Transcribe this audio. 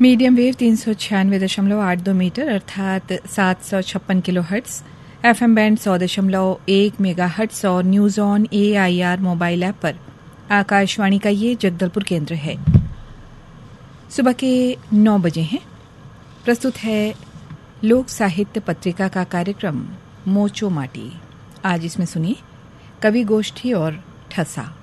Medium wave 396.82 metre अर्थात 756 kilo hertz, FM band 100.1 mega hertz और news on AIR mobile app पर आकाशवाणी का ये जगदलपुर केंद्र है। सुबह के 9 बजे हैं। प्रस्तुत है लोक साहित्य पत्रिका का कार्यक्रम मोचो माटी। आज इसमें सुनिए कवि गोष्ठी और ठसा।